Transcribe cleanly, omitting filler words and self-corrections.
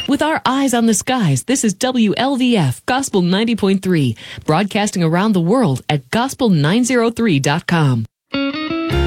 With our eyes on the skies, this is WLVF Gospel 90.3, broadcasting around the world at gospel903.com.